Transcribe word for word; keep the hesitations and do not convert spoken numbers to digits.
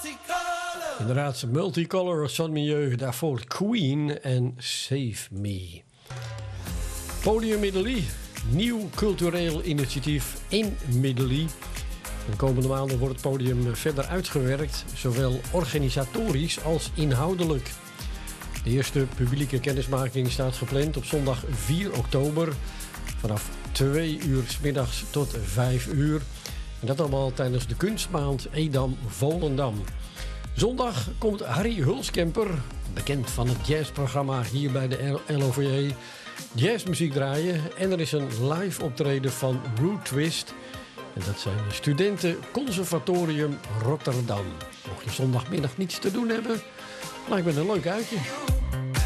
Inderdaad, Multicolor, Son Milieu, daarvoor Queen en Save Me. Podium Middelie, nieuw cultureel initiatief in Middelie. De komende maanden wordt het podium verder uitgewerkt, zowel organisatorisch als inhoudelijk. De eerste publieke kennismaking staat gepland op zondag vier oktober vanaf twee uur 's middags tot vijf uur. En dat allemaal tijdens de kunstmaand Edam-Volendam. Zondag komt Harry Hulskemper, bekend van het jazzprogramma hier bij de L O V J, jazzmuziek draaien. En er is een live optreden van Root Twist. En dat zijn de studenten Conservatorium Rotterdam. Mocht je zondagmiddag niets te doen hebben, lijkt me een leuk uitje.